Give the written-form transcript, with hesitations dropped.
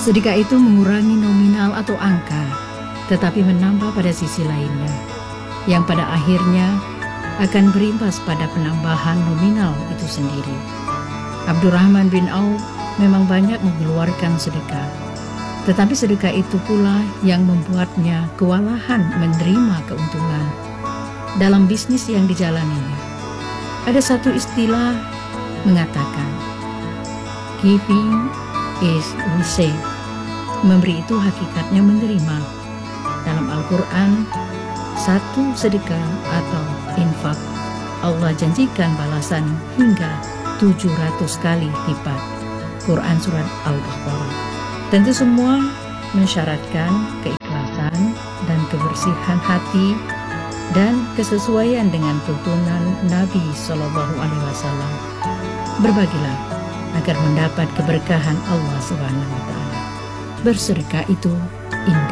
Sedekah itu mengurangi nominal atau angka, tetapi menambah pada sisi lainnya, yang pada akhirnya akan berimbas pada penambahan nominal itu sendiri. Abdurrahman bin Auf memang banyak mengeluarkan sedekah, tetapi sedekah itu pula yang membuatnya kewalahan menerima keuntungan dalam bisnis yang dijalaninya. Ada satu istilah mengatakan, giving is receive. Memberi itu hakikatnya menerima. Dalam Al-Quran, satu sedekah atau infak, Allah janjikan balasan hingga 700 kali lipat. Quran Surat Al-Baqarah. Tentu semua mensyaratkan keikhlasan dan kebersihan hati dan kesesuaian dengan tuntunan Nabi SAW. Berbagilah agar mendapat keberkahan Allah Subhanahu wa Ta'ala. Bersedekah itu indah.